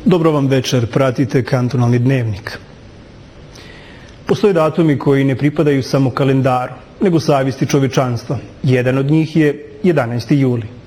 Dobro vam večer, pratite Kantonalni dnevnik. Postoje datumi koji ne pripadaju samo kalendaru, nego savjesti čovječanstva. Jedan od njih je 11. juli.